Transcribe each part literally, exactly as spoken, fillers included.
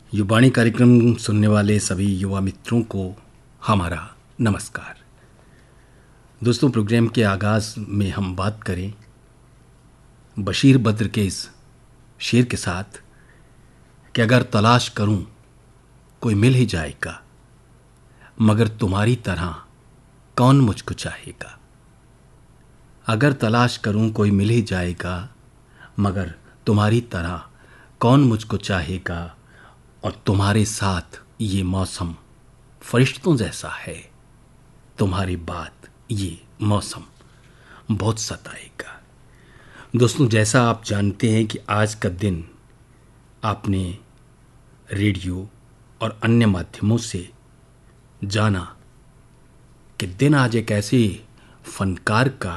युवाणी कार्यक्रम सुनने वाले सभी युवा मित्रों को हमारा नमस्कार। दोस्तों, प्रोग्राम के आगाज़ में हम बात करें बशीर बद्र के इस शेर के साथ कि अगर तलाश करूं कोई मिल ही जाएगा, मगर तुम्हारी तरह कौन मुझको चाहेगा। अगर तलाश करूं कोई मिल ही जाएगा, मगर तुम्हारी तरह कौन मुझको चाहेगा। और तुम्हारे साथ ये मौसम फरिश्तों जैसा है, तुम्हारी बात ये मौसम बहुत सताएगा। दोस्तों, जैसा आप जानते हैं कि आज का दिन आपने रेडियो और अन्य माध्यमों से जाना कि दिन आज एक ऐसे फनकार का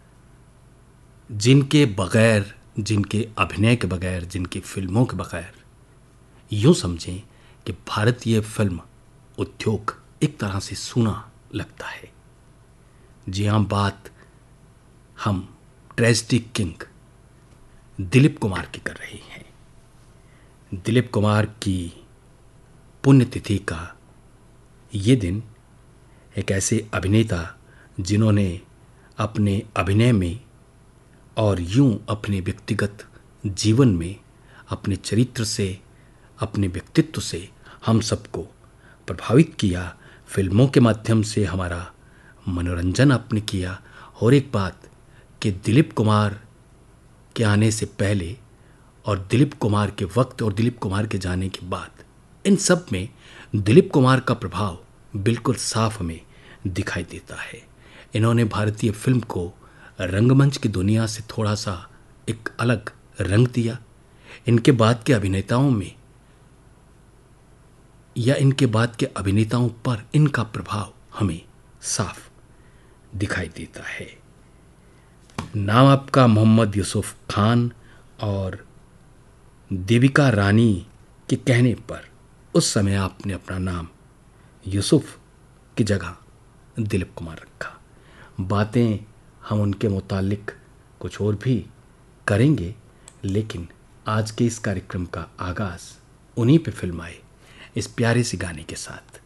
जिनके बगैर, जिनके अभिनय के बगैर, जिनकी फिल्मों के बगैर यूँ समझें कि भारतीय फिल्म उद्योग एक तरह से सूना लगता है। जी हाँ, बात हम ट्रेजेडी किंग दिलीप कुमार की कर रहे हैं। दिलीप कुमार की पुण्यतिथि का ये दिन एक ऐसे अभिनेता जिन्होंने अपने अभिनय में और यूं अपने व्यक्तिगत जीवन में, अपने चरित्र से, अपने व्यक्तित्व से हम सबको प्रभावित किया, फिल्मों के माध्यम से हमारा मनोरंजन आपने किया। और एक बात कि दिलीप कुमार के आने से पहले और दिलीप कुमार के वक्त और दिलीप कुमार के जाने के बाद, इन सब में दिलीप कुमार का प्रभाव बिल्कुल साफ हमें दिखाई देता है। इन्होंने भारतीय फिल्म को रंगमंच की दुनिया से थोड़ा सा एक अलग रंग दिया। इनके बाद के अभिनेताओं में या इनके बाद के अभिनेताओं पर इनका प्रभाव हमें साफ दिखाई देता है। नाम आपका मोहम्मद यूसुफ खान, और देविका रानी के कहने पर उस समय आपने अपना नाम यूसुफ की जगह दिलीप कुमार रखा। बातें हम उनके मुतालिक कुछ और भी करेंगे, लेकिन आज के इस कार्यक्रम का आगाज़ उन्हीं पे फिल्म आए इस प्यारे से गाने के साथ।